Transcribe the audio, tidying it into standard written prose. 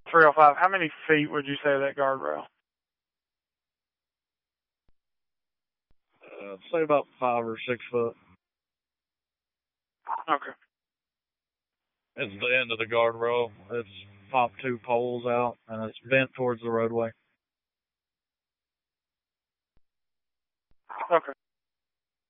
305. How many feet would you say that guardrail? Say about 5 or 6 foot. Okay. It's the end of the guardrail. It's popped 2 poles out, and it's bent towards the roadway. Okay.